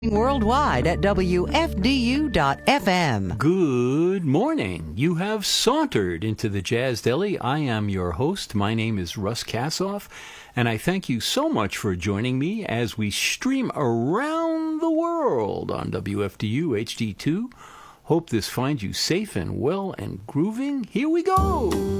Worldwide at WFDU.FM. Good morning. You have sauntered into the Jazz Deli. I am your host. My name is Russ Kassoff, and I thank you so much for joining me as we stream around the world on WFDU HD2. Hope this finds you safe and well and grooving. Here we go.